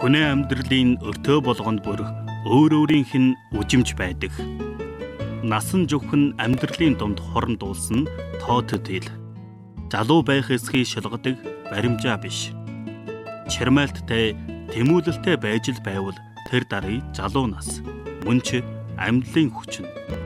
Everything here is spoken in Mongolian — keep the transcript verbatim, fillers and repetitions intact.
Хүнээ амьдралын өртөө болгонд бүр өөр өөрийнх нь үжимж байдаг. Насан зөвхөн амьдралын дунд хорон дуулсан тоо төдийл. Залуу байх эсхийг шалгадаг баримжаа биш. Чармайлттай, тэмүүлэлтэй байж л байвал тэр дарыг залуу нас. Мөн ч амьдралын хүчин.